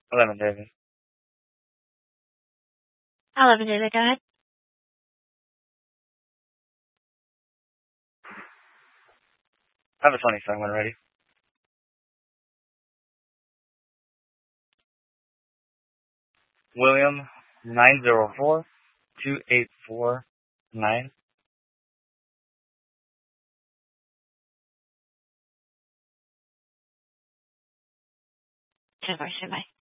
11, David. 11, David, go ahead. I have a 22nd one ready. William 904-2849. 10-4, standby.